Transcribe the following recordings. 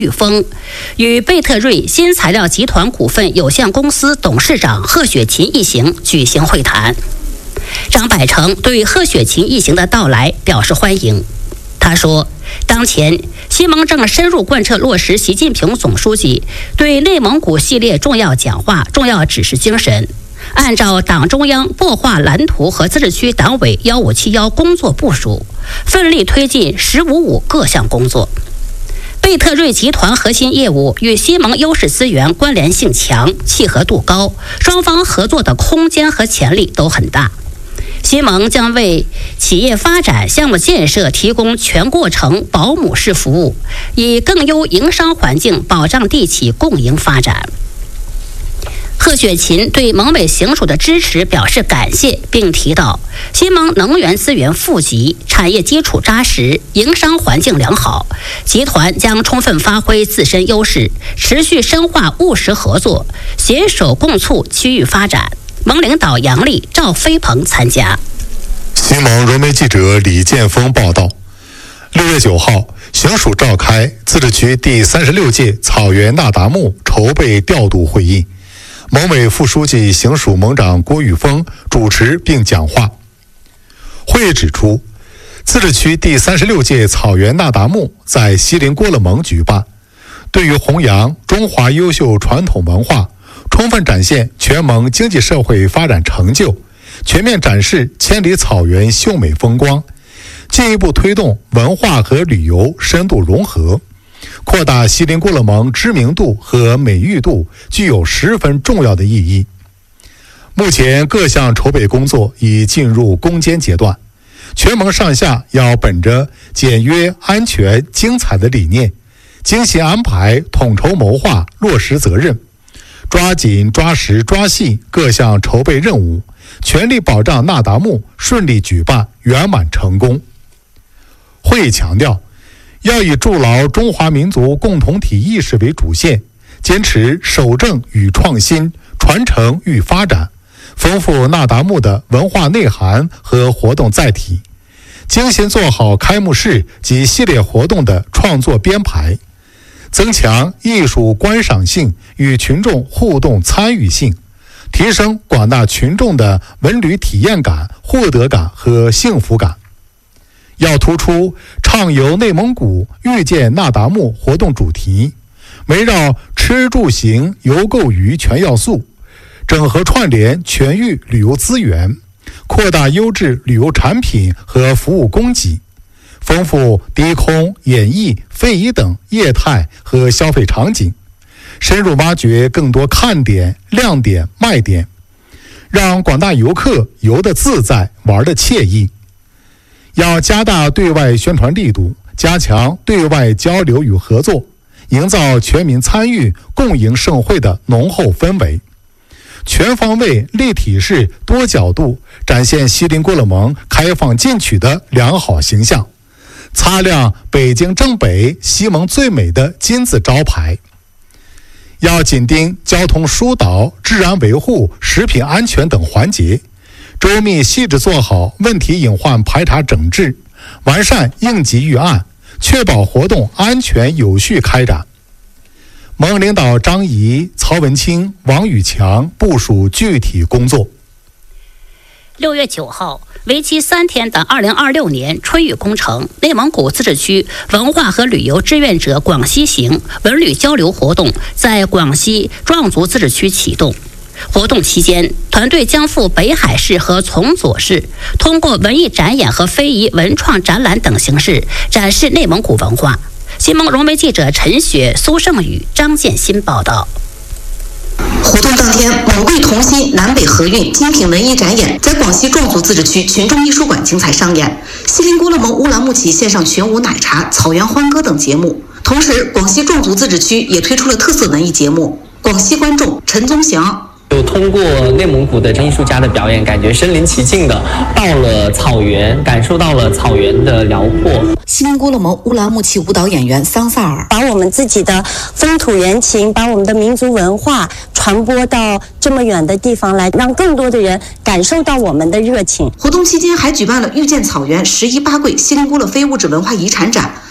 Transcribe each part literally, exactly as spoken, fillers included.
宇峰与贝特瑞新材料集团股份有限公司董事长贺雪琴一行举行会谈。张百成对贺雪琴一行的到来表示欢迎。他说，当前西蒙正深入贯彻落实习近平总书记对内蒙古系列重要讲话、重要指示精神，按照党中央擘画蓝图和自治区党委幺五七幺工作部署，奋力推进十五五各项工作。贝特瑞集团核心业务与西蒙优势资源关联性强、契合度高，双方合作的空间和潜力都很大。西蒙将为企业发展、项目建设提供全过程保姆式服务，以更优营商环境保障地企共赢发展。贺雪琴对蒙委行署的支持表示感谢，并提到，西蒙能源资源富集，产业基础扎实，营商环境良好，集团将充分发挥自身优势，持续深化务实合作，携手共促区域发展。蒙领导杨丽、赵飞鹏参加。 西蒙融媒记者李建峰报道，六月九号，行署召开自治区第三十六届草原那达慕筹备调度会议，蒙委副书记、行署蒙长郭玉峰主持并讲话。会议指出，自治区第三十六届草原那达慕在锡林郭勒盟举办，对于弘扬中华优秀传统文化，充分展现全蒙经济社会发展成就，全面展示千里草原秀美风光，进一步推动文化和旅游深度融合，扩大锡林郭勒盟知名度和美誉度，具有十分重要的意义。目前各项筹备工作已进入攻坚阶段，全蒙上下要本着简约、安全、精彩的理念，精心安排、统筹谋划、落实责任，抓紧抓实抓细各项筹备任务，全力保障那达慕顺利举办、圆满成功。会议强调，要以筑牢中华民族共同体意识为主线，坚持守正与创新、传承与发展，丰富那达慕的文化内涵和活动载体，精心做好开幕式及系列活动的创作编排，增强艺术观赏性与群众互动参与性，提升广大群众的文旅体验感、获得感和幸福感。要突出畅游内蒙古、遇见那达慕活动主题，围绕吃住行游购娱全要素，整合串联全域旅游资源，扩大优质旅游产品和服务供给，丰富低空、演艺、非遗等业态和消费场景，深入挖掘更多看点、亮点、卖点，让广大游客游得自在、玩得惬意。要加大对外宣传力度，加强对外交流与合作，营造全民参与、共赢盛会的浓厚氛围，全方位、立体式、多角度展现锡林郭勒盟开放进取的良好形象，擦亮北京正北、西蒙最美的金字招牌。要紧盯交通疏导、治安维护、食品安全等环节，周密细致做好问题隐患排查整治，完善应急预案，确保活动安全有序开展。蒙领导张仪、曹文清、王宇强部署具体工作。 六月九号，为期三天的二零二六年春雨工程内蒙古自治区文化和旅游志愿者广西行文旅交流活动在广西壮族自治区启动。活动期间，团队将赴北海市和从左市，通过文艺展演和非遗文创展览等形式展示内蒙古文化。新蒙融媒记者陈雪、苏胜宇、张建新报道。 活动当天，蒙贵同心南北合韵精品文艺展演在广西壮族自治区群众艺术馆精彩上演，锡林郭勒盟乌兰牧骑献上全舞奶茶、草原欢歌等节目。同时，广西壮族自治区也推出了特色文艺节目《广西观众》陈宗祥。 就通过内蒙古的艺术家的表演，感觉身临其境的到了草原，感受到了草原的辽阔。 锡林郭勒盟乌兰牧骑舞蹈演员桑萨尔把我们自己的风土人情，把我们的民族文化传播到这么远的地方来，让更多的人感受到我们的热情。 活动期间还举办了遇见草原十一八柜锡林郭勒非物质文化遗产展，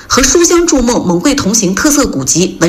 和书香筑梦、猛贵同行特色古籍文